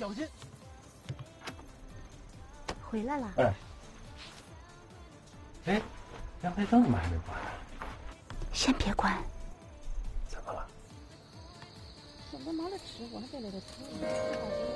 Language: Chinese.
小心。 回来了。 哎，阳台灯怎么还没关呢？ 先别关。 怎么了？ 怎么拿了吃？我还在那个吃。